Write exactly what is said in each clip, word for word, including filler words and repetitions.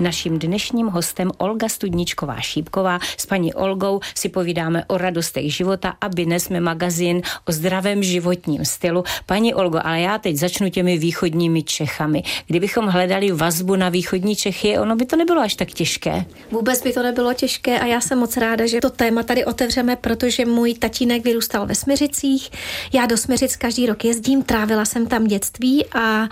naším dnešním hostem Olga Studničková-Šípková. S paní Olgou si povídáme o radostech života a dnes jsme magazín o zdravém životním stylu. Paní Olgo, ale já teď začnu těmi východními Čechami. Kdybychom hledali vazbu na východní Čechy, ono by to nebylo až tak těžké. Vůbec by to nebylo těžké a já jsem moc ráda, že to téma tady otevřeme, protože můj tatínek vyrůstal ve Smiřicích. Já do Smiřic každý rok jezdím, trávila jsem tam dětství a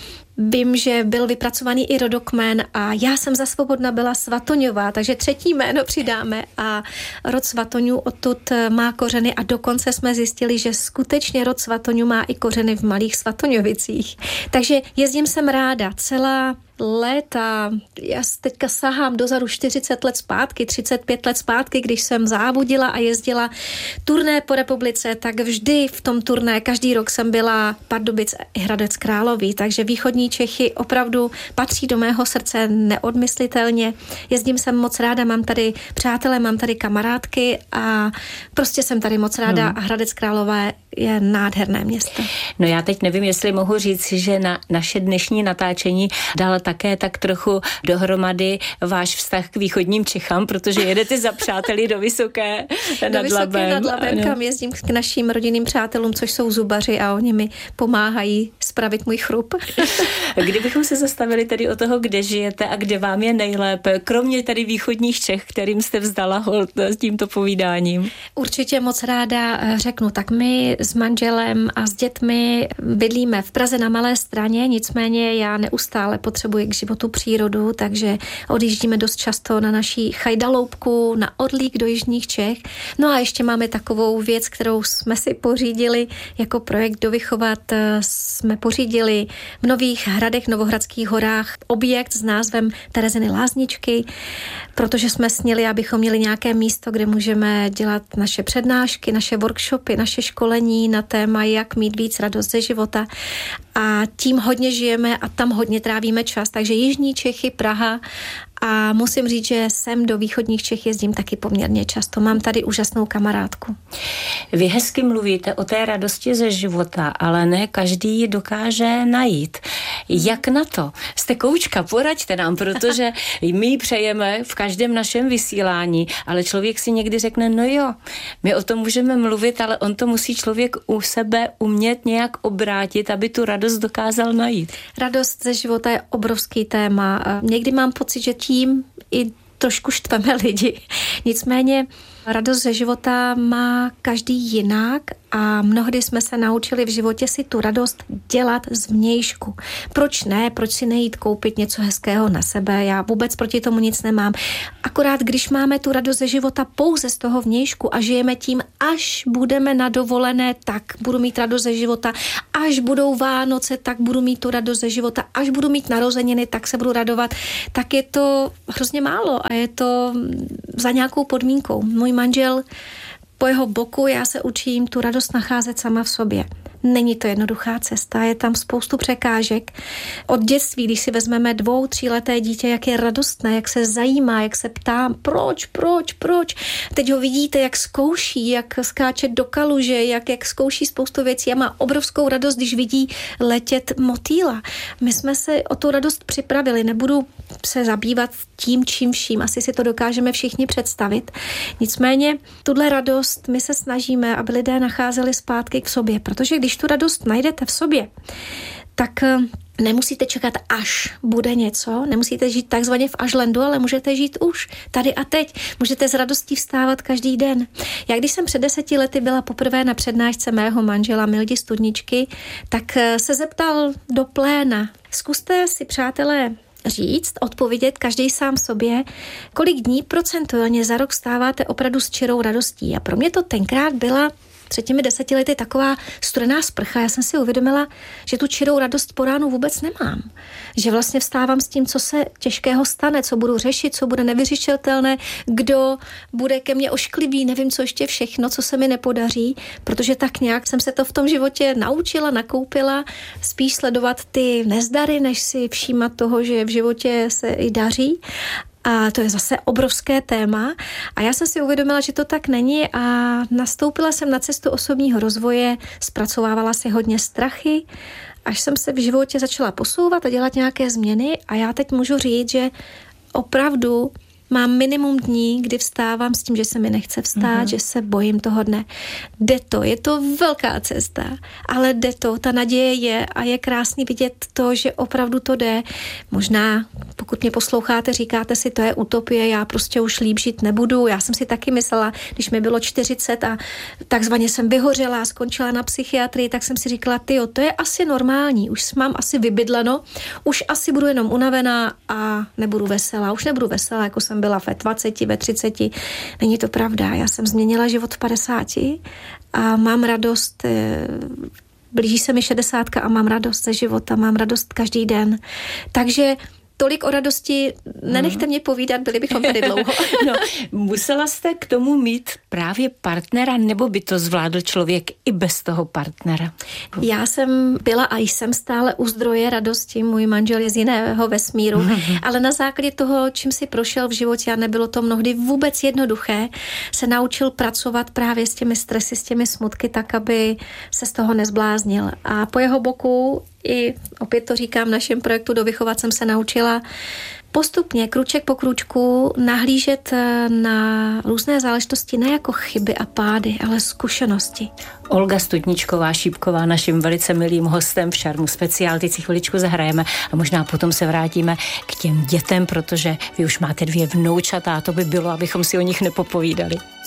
vím, že byl vypracovaný i rodokmen a já jsem za Svobodna byla Svatoňová, takže třetí jméno přidáme a rod Svatoňů odtud má kořeny a dokonce jsme zjistili, že skutečně rod Svatoňů má i kořeny v Malých Svatoňovicích. Takže jezdím sem ráda celá léta, já teďka sahám dozadu čtyřicet let zpátky, třicet pět let zpátky, když jsem závodila a jezdila turné po republice, tak vždy v tom turné, každý rok jsem byla Pardubic i Hradec Králové, takže východní Čechy opravdu patří do mého srdce neodmyslitelně. Jezdím sem moc ráda, mám tady přátelé, mám tady kamarádky a prostě jsem tady moc ráda hmm. a Hradec Králové je nádherné město. No já teď nevím, jestli mohu říct, že na naše dnešní natáčení dala také tak trochu dohromady váš vztah k východním Čechám, protože jedete za přáteli do Vysoké nad do Vysoké Labem. nad Labem, kam jezdím k našim rodinným přátelům, což jsou zubaři a oni mi pomáhají spravit můj chrup. Kdybychom se zastavili tedy o toho, kde žijete a kde vám je nejlépe, kromě tady východních Čech, kterým jste vzdala hold s tímto povídáním? Určitě moc ráda řeknu, tak my s manželem a s dětmi bydlíme v Praze na Malé Straně, nicméně já neustále potřebuji k životu přírodu, takže odjíždíme dost často na naší chajdaloupku, na odlík do jižních Čech. No a ještě máme takovou věc, kterou jsme si pořídili jako projekt Dovychovat. Jsme pořídili v Nových Hradech, Novohradských horách objekt s názvem Tereziny Lázničky, protože jsme snili, abychom měli nějaké místo, kde můžeme dělat naše přednášky, naše workshopy, naše školení na téma, jak mít víc radost ze života. A tím hodně žijeme a tam hodně trávíme čas. Takže jižní Čechy, Praha a musím říct, že sem do východních Čech jezdím taky poměrně často. Mám tady úžasnou kamarádku. Vy hezky mluvíte o té radosti ze života, ale ne každý ji dokáže najít. Jak na to? Jste koučka, poraďte nám, protože my ji přejeme v každém našem vysílání, ale člověk si někdy řekne, no jo, my o tom můžeme mluvit, ale on to musí člověk u sebe umět nějak obrátit, aby tu radost dokázal najít. Radost ze života je obrovský téma. Někdy mám pocit, že tím i trošku štveme lidi. Nicméně radost ze života má každý jinak a mnohdy jsme se naučili v životě si tu radost dělat zvnějšku. Proč ne? Proč si nejít koupit něco hezkého na sebe? Já vůbec proti tomu nic nemám. Akorát když máme tu radost ze života pouze z toho vnějšku a žijeme tím, až budeme na dovolené, tak budu mít radost ze života, až budou Vánoce, tak budu mít tu radost ze života, až budu mít narozeniny, tak se budu radovat, tak je to hrozně málo a je to za nějakou podmínkou. Můj manžel, po jeho boku já se učím tu radost nacházet sama v sobě. Není to jednoduchá cesta, je tam spoustu překážek. Od dětství, když si vezmeme dvou, tříleté dítě, jak je radostné, jak se zajímá, jak se ptá, proč, proč, proč. Teď ho vidíte, jak zkouší, jak skáče do kaluže, jak, jak zkouší spoustu věcí a má obrovskou radost, když vidí letět motýla. My jsme se o tu radost připravili, nebudu se zabývat tím, čím vším, asi si to dokážeme všichni představit. Nicméně tuhle radost my se snažíme, aby lidé nacházeli zpátky k sobě, protože když tu radost najdete v sobě, tak nemusíte čekat, až bude něco, nemusíte žít takzvaně v ažlendu, ale můžete žít už tady a teď. Můžete s radostí vstávat každý den. Já když jsem před deseti lety byla poprvé na přednášce mého manžela Mildy Studničky, tak se zeptal do pléna. Zkuste si, přátelé, říct, odpovědět každý sám sobě, kolik dní procentuálně za rok stáváte opravdu s čirou radostí. A pro mě to tenkrát byla před těmi deseti lety taková studená sprcha. Já jsem si uvědomila, že tu čirou radost po ránu vůbec nemám. Že vlastně vstávám s tím, co se těžkého stane, co budu řešit, co bude nevyřešitelné, kdo bude ke mně ošklivý, nevím, co ještě všechno, co se mi nepodaří, protože tak nějak jsem se to v tom životě naučila, nakoupila, spíš sledovat ty nezdary, než si všímat toho, že v životě se i daří. A to je zase obrovské téma. A já jsem si uvědomila, že to tak není a nastoupila jsem na cestu osobního rozvoje, zpracovávala si hodně strachy, až jsem se v životě začala posouvat a dělat nějaké změny a já teď můžu říct, že opravdu mám minimum dní, kdy vstávám s tím, že se mi nechce vstát, mm-hmm. že se bojím toho dne. Jde to, je to velká cesta, ale jde to, ta naděje je a je krásný vidět to, že opravdu to jde. Možná, pokud mě posloucháte, říkáte si, to je utopie, já prostě už líp žít nebudu. Já jsem si taky myslela, když mi bylo čtyřicet a takzvaně jsem vyhořela, skončila na psychiatrii, tak jsem si říkala, tyjo, to je asi normální, už mám asi vybydleno, už asi budu jenom unavená a nebudu veselá. Už nebudu veselá, jako jsem byla ve dvaceti, ve třiceti. Není to pravda. Já jsem změnila život v padesáti a mám radost, blíží se mi šedesátka a mám radost ze života, mám radost každý den. Takže tolik o radosti, nenechte mě povídat, byli bychom tady dlouho. No, musela jste k tomu mít právě partnera, nebo by to zvládl člověk i bez toho partnera? Já jsem byla a jsem stále u zdroje radosti, můj manžel je z jiného vesmíru, ale na základě toho, čím si prošel v životě a nebylo to mnohdy vůbec jednoduché, se naučil pracovat právě s těmi stresy, s těmi smutky, tak, aby se z toho nezbláznil. A po jeho boku i opět to říkám, v našem projektu Dovychovat jsem se naučila postupně, kruček po kručku, nahlížet na různé záležitosti ne jako chyby a pády, ale zkušenosti. Olga Studničková-Šípková, naším velice milým hostem v Šarmu speciál. Teď si chviličku zahrajeme a možná potom se vrátíme k těm dětem, protože vy už máte dvě vnoučata a to by bylo, abychom si o nich nepopovídali.